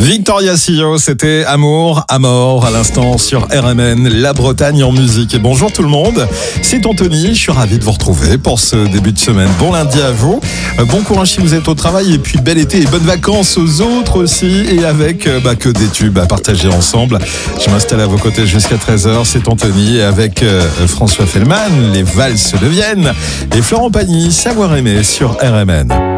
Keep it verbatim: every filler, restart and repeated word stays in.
Victoria Sio, c'était Amour à mort à l'instant sur R M N, la Bretagne en musique. Et bonjour tout le monde, c'est Anthony, je suis ravi de vous retrouver pour ce début de semaine. Bon lundi à vous, bon courage si vous êtes au travail et puis bel été et bonnes vacances aux autres aussi. Et avec bah, que des tubes à partager ensemble. Je m'installe à vos côtés jusqu'à treize heures, c'est Anthony avec euh, François Fellman, les valses de Vienne et Florent Pagny, Savoir aimer sur R M N.